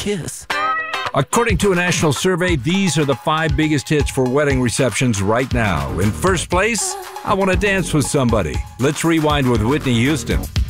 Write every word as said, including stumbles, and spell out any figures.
kiss. According to a national survey, these are the five biggest hits for wedding receptions right now. In first place, I Want to Dance with Somebody. Let's rewind with Whitney Houston.